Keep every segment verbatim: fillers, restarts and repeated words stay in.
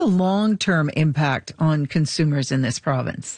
the long-term impact on consumers in this province?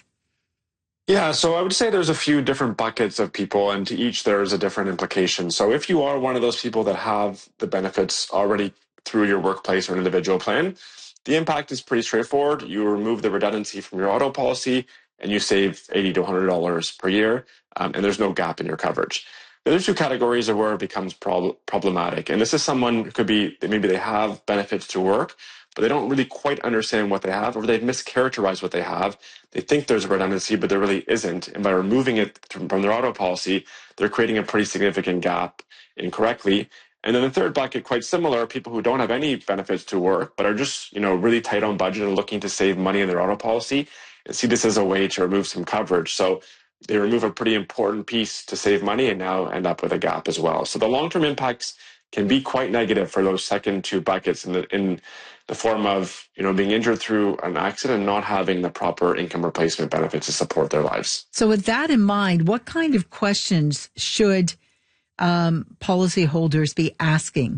Yeah, so I would say there's a few different buckets of people, and to each there is a different implication. So if you are one of those people that have the benefits already through your workplace or an individual plan, the impact is pretty straightforward. You remove the redundancy from your auto policy, and you save eighty to one hundred dollars per year, um, and there's no gap in your coverage. The other two categories are where it becomes prob- problematic, and this is someone who could be, maybe they have benefits to work, but they don't really quite understand what they have, or they've mischaracterized what they have. They think there's a redundancy, but there really isn't. And by removing it from their auto policy, they're creating a pretty significant gap incorrectly. And then the third bucket, quite similar, people who don't have any benefits to work, but are just, you know, really tight on budget and looking to save money in their auto policy and see this as a way to remove some coverage. So they remove a pretty important piece to save money and now end up with a gap as well. So the long-term impacts can be quite negative for those second two buckets in the, in the form of, you know, being injured through an accident and not having the proper income replacement benefits to support their lives. So with that in mind, what kind of questions should um, policyholders be asking?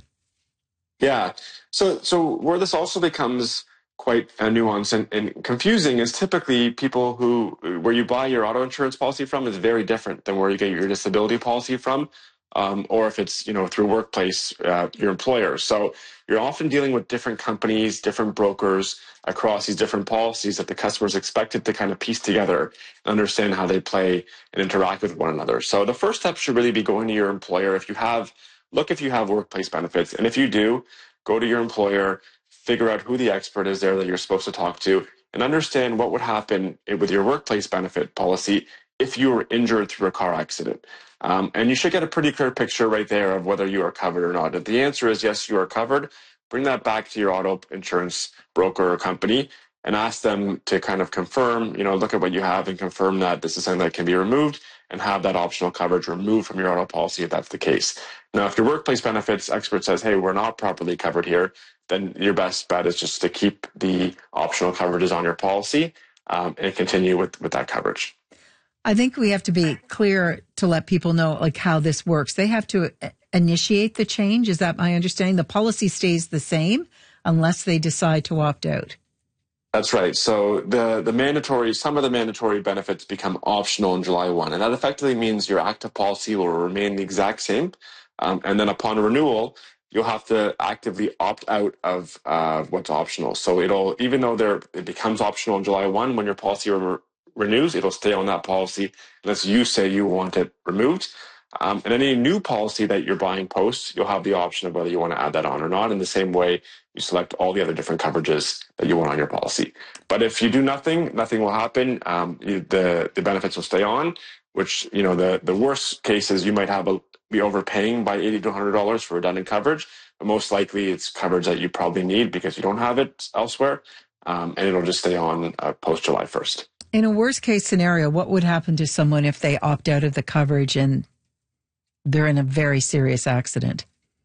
Yeah. So, so where this also becomes quite uh, nuanced and, and confusing is typically people who, where you buy your auto insurance policy from is very different than where you get your disability policy from. Um, or if it's, you know, through workplace, uh, your employer. So you're often dealing with different companies, different brokers across these different policies that the customer is expected to kind of piece together and understand how they play and interact with one another. So the first step should really be going to your employer. If you have, look if you have workplace benefits. And if you do, go to your employer, figure out who the expert is there that you're supposed to talk to, and understand what would happen with your workplace benefit policy if you were injured through a car accident. Um, and you should get a pretty clear picture right there of whether you are covered or not. If the answer is yes, you are covered, bring that back to your auto insurance broker or company and ask them to kind of confirm, you know, look at what you have and confirm that this is something that can be removed and have that optional coverage removed from your auto policy if that's the case. Now, if your workplace benefits expert says, hey, we're not properly covered here, then your best bet is just to keep the optional coverages on your policy um, and continue with, with that coverage. I think we have to be clear to let people know like how this works. They have to initiate the change. Is that my understanding? The policy stays the same unless they decide to opt out. That's right. So the, the mandatory, some of the mandatory benefits become optional on July first. And that effectively means your active policy will remain the exact same. Um, and then upon renewal, you'll have to actively opt out of uh, what's optional. So it'll, even though there, it becomes optional on July first, when your policy re- renews, it'll stay on that policy unless you say you want it removed. Um, and any new policy that you're buying post, you'll have the option of whether you want to add that on or not. In the same way, you select all the other different coverages that you want on your policy. But if you do nothing, nothing will happen. Um, you, the the benefits will stay on. Which, you know, the the worst case is you might have a be overpaying by eighty to one hundred dollars for redundant coverage. But most likely, it's coverage that you probably need because you don't have it elsewhere, um, and it'll just stay on uh, post July first. In a worst case scenario, what would happen to someone if they opt out of the coverage and they're in a very serious accident?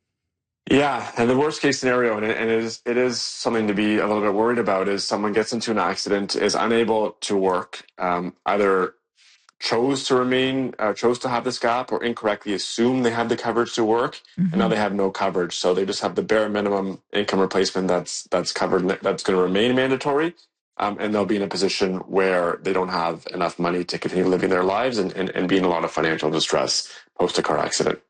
Yeah, and the worst case scenario, and it, and it is it is something to be a little bit worried about, is someone gets into an accident, is unable to work, um, either chose to remain, uh, chose to have this gap, or incorrectly assume they have the coverage to work, mm-hmm. and now they have no coverage, so they just have the bare minimum income replacement that's that's covered, that's going to remain mandatory. Um, and they'll be in a position where they don't have enough money to continue living their lives and, and, and be in a lot of financial distress post a car accident.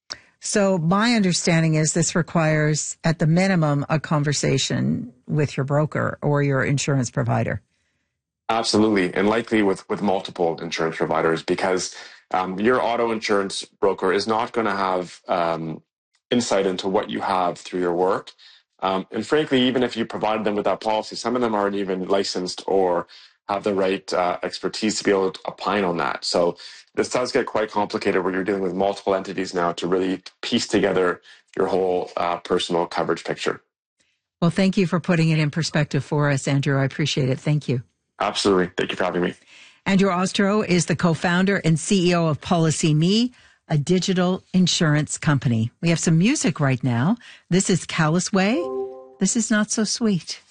So my understanding is this requires, at the minimum, a conversation with your broker or your insurance provider. Absolutely, and likely with, with multiple insurance providers, because um, your auto insurance broker is not going to have um, insight into what you have through your work. Um, and frankly, even if you provide them with that policy, some of them aren't even licensed or have the right uh, expertise to be able to opine on that. So this does get quite complicated where you're dealing with multiple entities now to really piece together your whole uh, personal coverage picture. Well, thank you for putting it in perspective for us, Andrew. I appreciate it. Thank you. Absolutely. Thank you for having me. Andrew Ostrow is the co-founder and C E O of PolicyMe, a digital insurance company. We have some music right now. This is Callous Way. This is Not So Sweet.